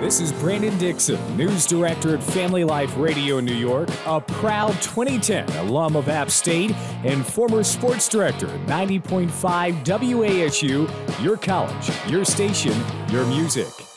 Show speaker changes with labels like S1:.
S1: This is Brandon Dixon, news director at Family Life Radio New York, a proud 2010 alum of App State and former sports director at 90.5 WASU, your college, your station, your music.